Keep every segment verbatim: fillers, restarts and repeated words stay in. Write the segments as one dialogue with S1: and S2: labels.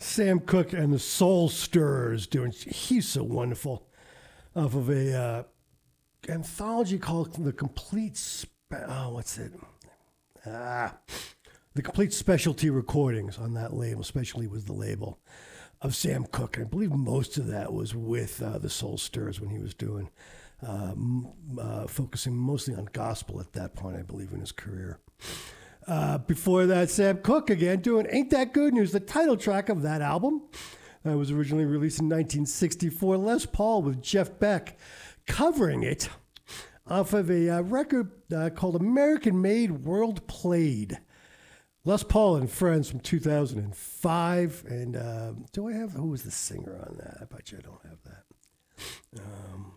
S1: Sam Cooke and the Soul Stirrers doing, he's so wonderful, off of a uh, anthology called The Complete, Spe- oh, what's it? Ah, The Complete Specialty Recordings on that label, especially was the label of Sam Cooke. And I believe most of that was with uh, the Soul Stirrers when he was doing, um, uh, focusing mostly on gospel at that point, I believe, in his career. Uh, before that, Sam Cooke again doing Ain't That Good News, the title track of that album. That was originally released in nineteen sixty-four. Les Paul with Jeff Beck covering it off of a uh, record uh, called American Made World Played. Les Paul and Friends from two thousand five. And uh, do I have, who was the singer on that? I bet you I don't have that. Um,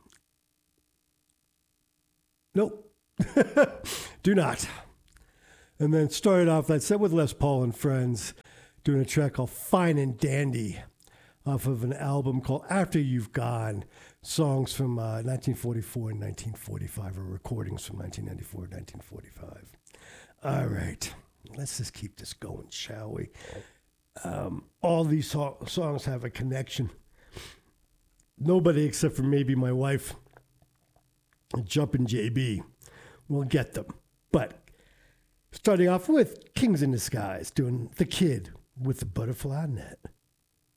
S1: nope. Do not. And then started off that set with Les Paul and Friends doing a track called Fine and Dandy off of an album called After You've Gone, songs from uh, nineteen forty-four and nineteen forty-five, or recordings from nineteen ninety-four and nineteen forty-five. All right, let's just keep this going, shall we? Um, all these so- songs have a connection. Nobody except for maybe my wife, Jumpin' J B, will get them. But starting off with Kings in Disguise, doing The Kid with the Butterfly Net.